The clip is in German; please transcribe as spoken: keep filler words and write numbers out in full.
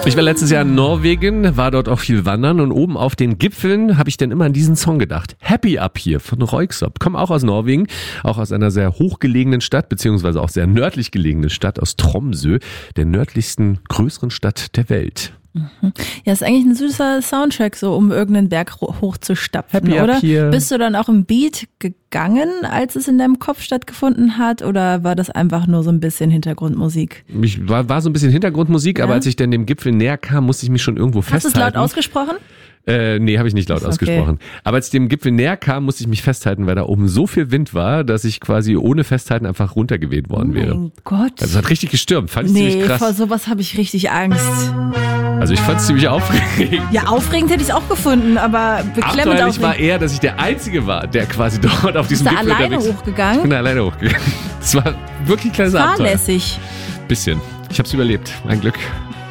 Ich war letztes Jahr in Norwegen, war dort auch viel wandern und oben auf den Gipfeln habe ich dann immer an diesen Song gedacht. Happy Up Here von Röyksopp. Komme auch aus Norwegen, auch aus einer sehr hochgelegenen Stadt, beziehungsweise auch sehr nördlich gelegenen Stadt, aus Tromsø, der nördlichsten größeren Stadt der Welt. Ja, ist eigentlich ein süßer Soundtrack, so um irgendeinen Berg hochzustapfen, Happy oder? Up Here. Bist du dann auch im Beat gegangen, als es in deinem Kopf stattgefunden hat, oder war das einfach nur so ein bisschen Hintergrundmusik? Ich war, war so ein bisschen Hintergrundmusik, Ja. aber als ich dann dem Gipfel näher kam, musste ich mich schon irgendwo Hast du es festhalten. laut ausgesprochen? Äh, nee, habe ich nicht laut Okay. ausgesprochen. Aber als ich dem Gipfel näher kam, musste ich mich festhalten, weil da oben so viel Wind war, dass ich quasi ohne Festhalten einfach runtergeweht worden wäre. Mein Gott. Also es hat richtig gestürmt, fand ich Nee, ziemlich krass. vor sowas habe ich richtig Angst. Also ich fand es ziemlich aufregend. Ja, aufregend hätte ich es auch gefunden, aber beklemmend Abenteuerlich war aufregend. eher, dass ich der Einzige war, der quasi dort auf diesem Bist du Gipfel alleine unterwegs. Ich hochgegangen? bin da alleine hochgegangen. Es war wirklich ein kleines Abenteuer. Fahrlässig. Bisschen. Ich habe es überlebt, ein Glück.